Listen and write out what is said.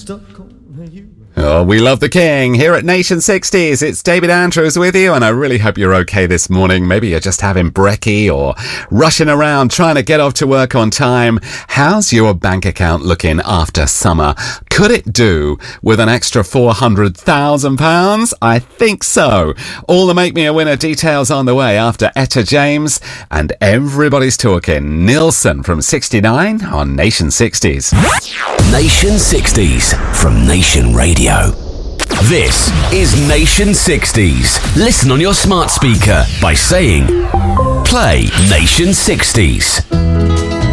stuck on you. Oh, we love the King. Here at Nation 60s, it's David Andrews with you, and I really hope you're okay this morning. Maybe you're just having brekkie or rushing around trying to get off to work on time. How's your bank account looking after summer? Could it do with an extra £400,000? I think so. All the Make Me a Winner details on the way after Etta James, and everybody's talking. Nilsson from 69 on Nation 60s. Nation 60s from Nation Radio. This is Nation 60s. Listen on your smart speaker by saying, play Nation 60s.